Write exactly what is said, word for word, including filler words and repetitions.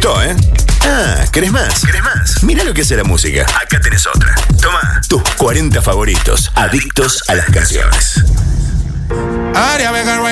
gustó, ¿eh? Ah, ¿querés más? ¿Querés más? Mirá lo que hace la música. Acá tenés otra. Toma, tus cuarenta favoritos, adictos a las canciones. Área Vega